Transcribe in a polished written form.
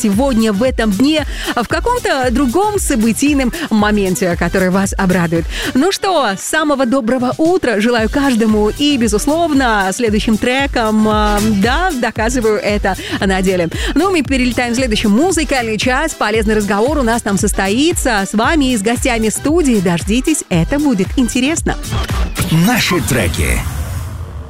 сегодня, в этом дне, в каком-то другом событийном моменте, который вас обрадует. Ну что, самого доброго утра желаю каждому и, безусловно, следующим треком, да, доказываю это на деле. Ну, мы перелетаем в следующий музыкальный час, полезный разговор у нас там состоится с вами и с гостями студии. Дождитесь, это будет интересно. Наши треки.